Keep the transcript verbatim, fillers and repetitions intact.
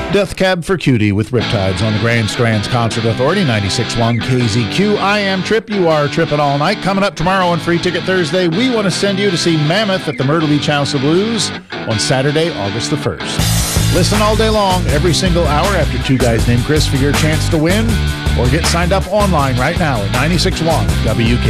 Death Cab for Cutie with Riptides on the Grand Strands Concert Authority, ninety-six point one K Z Q. I am Trip. You are tripping all night. Coming up tomorrow on Free Ticket Thursday, we want to send you to see Mammoth at the Myrtle Beach House of Blues on Saturday, August the first. Listen all day long, every single hour after Two Guys Named Chris for your chance to win, or get signed up online right now at ninety-six point one W K.